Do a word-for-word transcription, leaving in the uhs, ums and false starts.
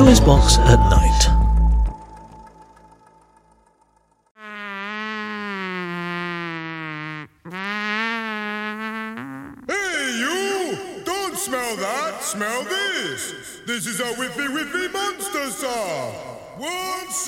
Noise Box at night. Hey, you! Don't smell that! Smell this! This is a Whiffy Whiffy Monster song! One